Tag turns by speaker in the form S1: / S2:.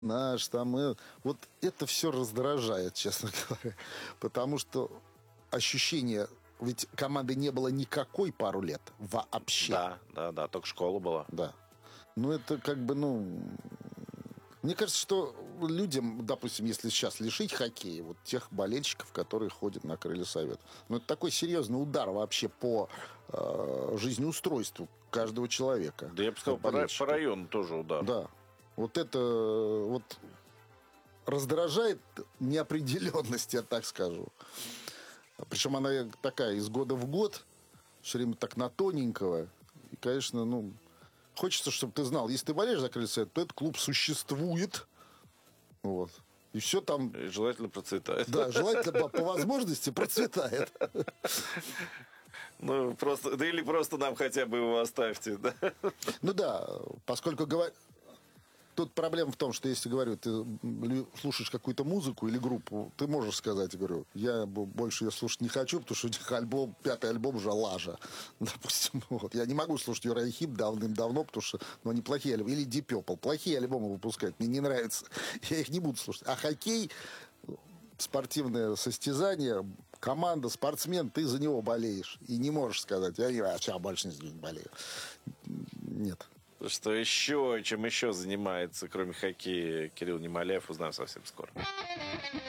S1: наш, там, вот это все раздражает, честно говоря. Потому что ощущение, ведь команды не было никакой пару лет вообще.
S2: Да, только школа была.
S1: Да. Ну, это как бы, мне кажется, что людям, допустим, если сейчас лишить хоккея, вот тех болельщиков, которые ходят на крылья Совета, это такой серьезный удар вообще по жизнеустройству каждого человека.
S2: Да я бы сказал, по району тоже удар.
S1: Да. Вот это вот раздражает неопределенность, я так скажу. Причем она такая из года в год, все время так на тоненького. И, конечно, хочется, чтобы ты знал, если ты болеешь за крылья Совета, то этот клуб существует. Вот. И все там...
S2: И желательно процветает.
S1: Да, желательно по возможности процветает.
S2: Или просто нам хотя бы его оставьте. Да?
S1: Ну да, поскольку тут проблема в том, что если, говорю, ты слушаешь какую-то музыку или группу, ты можешь сказать, говорю, я больше ее слушать не хочу, потому что у них пятый альбом уже лажа. Допустим, вот. Я не могу слушать Uriah Heep давным-давно, потому что они плохие альбомы. Или Deep Purple. Плохие альбомы выпускают, мне не нравится. Я их не буду слушать. А хоккей, спортивное состязание, команда, спортсмен, ты за него болеешь. И не можешь сказать, я больше не болею. Нет.
S2: Чем еще занимается, кроме хоккея, Кирилл Немоляев, узнаем совсем скоро.